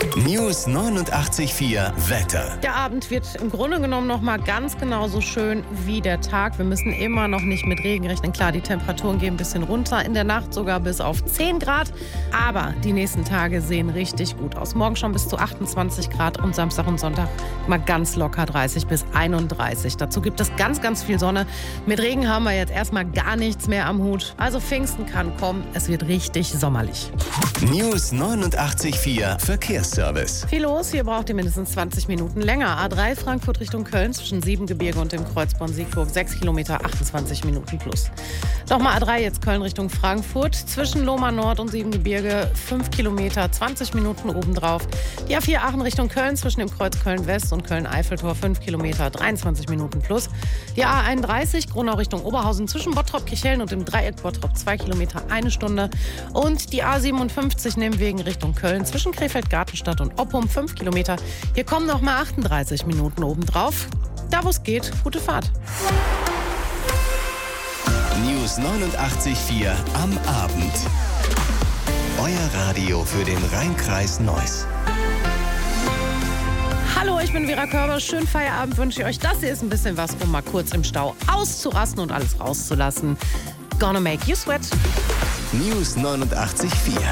News 89.4 Wetter. Der Abend wird im Grunde genommen noch mal ganz genauso schön wie der Tag. Wir müssen immer noch nicht mit Regen rechnen. Klar, die Temperaturen gehen ein bisschen runter. In der Nacht sogar bis auf 10 Grad. Aber die nächsten Tage sehen richtig gut aus. Morgen schon bis zu 28 Grad und Samstag und Sonntag mal ganz locker 30 bis 31. Dazu gibt es ganz, ganz viel Sonne. Mit Regen haben wir jetzt erstmal gar nichts mehr am Hut. Also Pfingsten kann kommen. Es wird richtig sommerlich. News 89.4 Verkehrsservice. Viel los, hier braucht ihr mindestens 20 Minuten länger. A3 Frankfurt Richtung Köln zwischen Siebengebirge und dem Kreuzborn Siegburg 6 Kilometer, 28 Minuten plus. Nochmal A3 jetzt Köln Richtung Frankfurt zwischen Lohmar Nord und Siebengebirge 5 Kilometer, 20 Minuten obendrauf. Die A4 Aachen Richtung Köln zwischen dem Kreuz Köln West und Köln-Eiffeltor 5 Kilometer, 23 Minuten plus. Die A31 Gronau Richtung Oberhausen zwischen Bottrop-Kirchhellen und dem Dreieck Bottrop 2 Kilometer, 1 Stunde. Und die A57 Nehmwegen Richtung Köln zwischen Krefeld-Gartenstadt und Oppum 5 Kilometer. Hier kommen noch mal 38 Minuten obendrauf. Da wo es geht, gute Fahrt. News 89.4 am Abend. Euer Radio für den Rhein-Kreis Neuss. Hallo, ich bin Vera Körber. Schönen Feierabend wünsche ich euch. Das hier ist ein bisschen was, um mal kurz im Stau auszurasten und alles rauszulassen. Gonna make you sweat. News 89.4